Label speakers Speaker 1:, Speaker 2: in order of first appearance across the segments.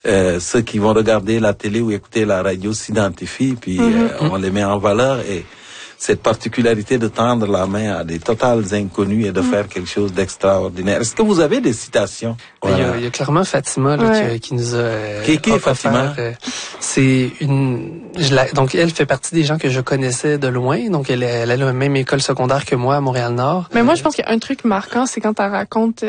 Speaker 1: ceux qui vont regarder la télé ou écouter la radio s'identifient, puis on les met en valeur. Et cette particularité de tendre la main à des totales inconnus et de faire quelque chose d'extraordinaire. Est-ce que vous avez des citations?
Speaker 2: Voilà. Il y a clairement Fatima là, qui nous a...
Speaker 1: Qui est Fatima?
Speaker 2: C'est donc elle fait partie des gens que je connaissais de loin. Donc elle a la même école secondaire que moi à Montréal-Nord.
Speaker 3: Mais moi, je pense qu'il y a un truc marquant, c'est quand elle raconte...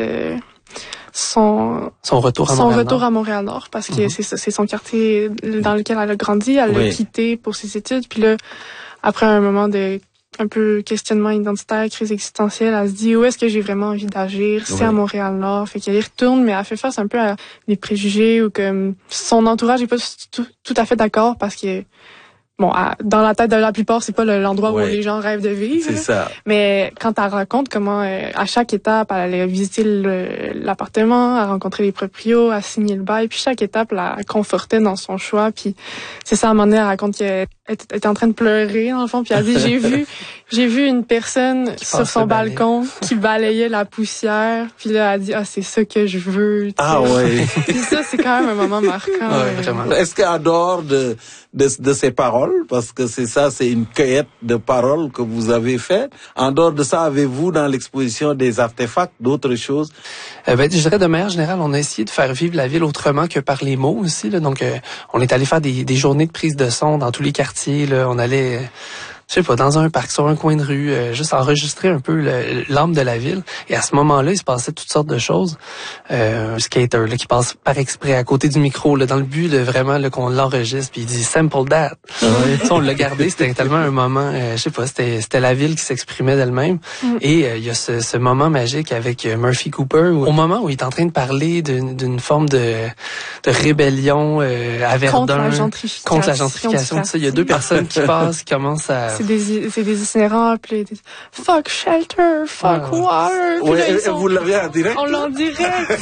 Speaker 3: son
Speaker 2: retour à
Speaker 3: Montréal-Nord, parce que c'est son quartier dans lequel elle a grandi. Elle l'a quitté pour ses études. Puis là, après un moment de un peu questionnement identitaire, crise existentielle, elle se dit où est-ce que j'ai vraiment envie d'agir? C'est à Montréal-Nord. Fait qu'elle y retourne, mais elle fait face un peu à des préjugés ou comme son entourage n'est pas tout à fait d'accord parce que bon, dans la tête de la plupart, c'est pas l'endroit où les gens rêvent de vivre.
Speaker 1: C'est ça.
Speaker 3: Mais quand elle raconte comment, à chaque étape, elle allait visiter l'appartement, à rencontrer les proprios, à signer le bail, puis chaque étape, la confortait dans son choix. Puis c'est ça, à un moment donné, elle raconte qu'elle était en train de pleurer, dans le fond, puis elle dit, j'ai vu une personne sur son balcon qui balayait la poussière, puis là, elle dit, c'est ça que je veux.
Speaker 1: Ah ouais.
Speaker 3: Puis ça, c'est quand même un moment marquant.
Speaker 1: Vraiment. Est-ce qu'en dehors de ces paroles, parce que c'est une cueillette de paroles que vous avez fait. En dehors de ça, avez-vous dans l'exposition des artefacts, d'autres choses?
Speaker 2: Je dirais de manière générale, on a essayé de faire vivre la ville autrement que par les mots aussi. Là. Donc, on est allé faire des journées de prise de son dans tous les quartiers. Là. On allait... je sais pas, dans un parc, sur un coin de rue, juste enregistrer un peu l'âme de la ville. Et à ce moment-là, il se passait toutes sortes de choses. Un skater là, qui passe par exprès à côté du micro, là, dans le but de vraiment là, qu'on l'enregistre, puis il dit « sample that ». On l'a gardé, c'était tellement un moment, je sais pas, c'était la ville qui s'exprimait d'elle-même. Et il y a ce moment magique avec Murphy Cooper, au moment où il est en train de parler d'une forme de rébellion à Verdun. Contre la gentrification. Tout ça. Il y a deux personnes qui passent, qui commencent à...
Speaker 3: C'est des itinérants, puis ils disent « fuck shelter, fuck water ».
Speaker 1: Ouais, vous l'avez en direct?
Speaker 3: On l'a en direct.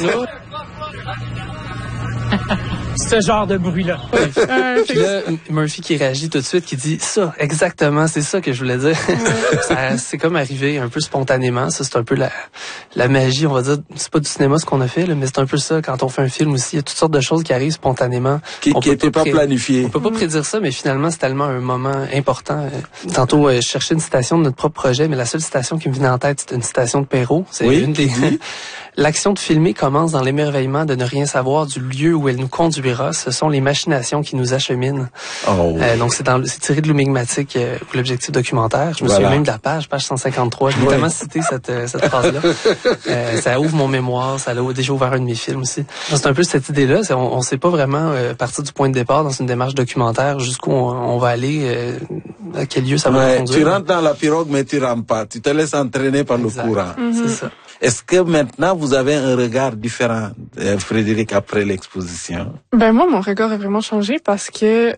Speaker 4: Ce genre de bruit-là.
Speaker 2: Puis là, Murphy qui réagit tout de suite, qui dit ça, exactement, c'est ça que je voulais dire. C'est comme arrivé un peu spontanément. Ça, c'est un peu la magie, on va dire. C'est pas du cinéma ce qu'on a fait, là, mais c'est un peu ça. Quand on fait un film aussi, il y a toutes sortes de choses qui arrivent spontanément.
Speaker 1: Qui n'étaient pas planifiées.
Speaker 2: On peut pas prédire ça, mais finalement, c'est tellement un moment important. Tantôt, je cherchais une citation de notre propre projet, mais la seule citation qui me venait en tête, c'était une citation de Perrault. C'est une des... L'action de filmer commence dans l'émerveillement de ne rien savoir du lieu où elle nous conduira. Ce sont les machinations qui nous acheminent. Donc, c'est tiré de l'Oumigmatique pour l'objectif documentaire. Je me souviens même de la page 153. Je l'ai tellement cité cette phrase-là. Ça ouvre mon mémoire. Ça a déjà ouvert un de mes films aussi. C'est un peu cette idée-là. On sait pas vraiment partir du point de départ dans une démarche documentaire jusqu'où on va aller, à quel lieu ça va nous conduire.
Speaker 1: Tu rentres dans la pirogue, mais tu rampes pas. Tu te laisses entraîner par le courant.
Speaker 2: C'est ça.
Speaker 1: Est-ce que maintenant, vous avez un regard différent, Frédéric, après l'exposition?
Speaker 3: Ben moi, mon regard a vraiment changé parce que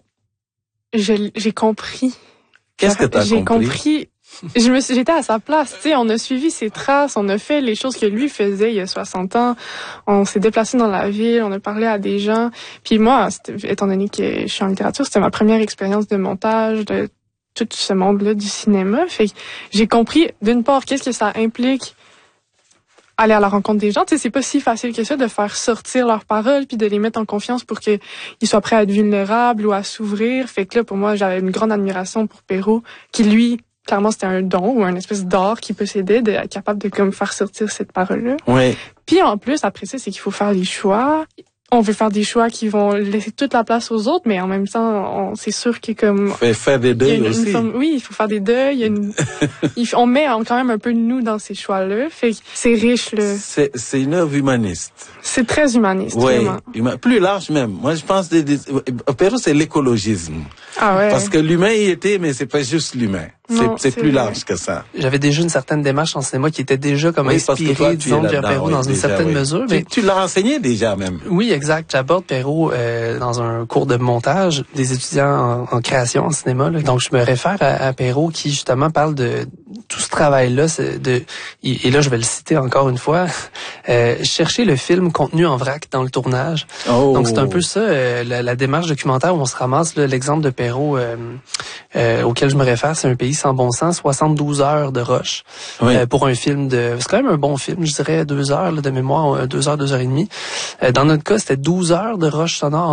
Speaker 3: j'ai compris.
Speaker 1: Qu'est-ce que tu as compris?
Speaker 3: J'étais à sa place, tu sais, on a suivi ses traces, on a fait les choses que lui faisait il y a 60 ans. On s'est déplacé dans la ville, on a parlé à des gens. Puis moi, étant donné que je suis en littérature, c'était ma première expérience de montage, de tout ce monde-là du cinéma. Fait que j'ai compris, d'une part, qu'est-ce que ça implique aller à la rencontre des gens. Tu sais, c'est pas si facile que ça de faire sortir leurs paroles puis de les mettre en confiance pour qu'ils soient prêts à être vulnérables ou à s'ouvrir. Fait que là, pour moi, j'avais une grande admiration pour Perrault, qui lui, clairement, c'était un don ou un espèce d'art qui possédait, d'être capable de comme faire sortir cette parole-là.
Speaker 1: Oui.
Speaker 3: Puis en plus, après ça, c'est qu'il faut faire des choix. On veut faire des choix qui vont laisser toute la place aux autres, mais en même temps, c'est sûr qu'il comme...
Speaker 1: Faire des deuils aussi.
Speaker 3: Oui, il faut faire des deuils. On met quand même un peu de nous dans ces choix-là. Fait que c'est riche, là.
Speaker 1: C'est une œuvre humaniste.
Speaker 3: C'est très humaniste, vraiment.
Speaker 1: Plus large même. Moi, je pense Perrault, c'est l'écologisme.
Speaker 3: Ah ouais.
Speaker 1: Parce que l'humain y était, mais c'est pas juste l'humain. C'est plus large que ça.
Speaker 2: J'avais déjà une certaine démarche en cinéma qui était déjà comme inspirée, disons, de Perrault dans une certaine mesure.
Speaker 1: Mais tu l'as enseigné déjà même.
Speaker 2: Oui, exact. J'aborde Perrault dans un cours de montage des étudiants en création en cinéma. Là. Donc, je me réfère à Perrault qui, justement, parle tout ce travail-là, et là je vais le citer encore une fois, chercher le film contenu en vrac dans le tournage.
Speaker 1: Oh.
Speaker 2: Donc c'est un peu ça, la démarche documentaire où on se ramasse, là, l'exemple de Perrault auquel je me réfère, c'est Un pays sans bon sens, 72 heures de rush pour un film c'est quand même un bon film, je dirais 2 heures là, de mémoire, 2 heures, 2 heures et demie. Dans notre cas, c'était 12 heures de rush sonore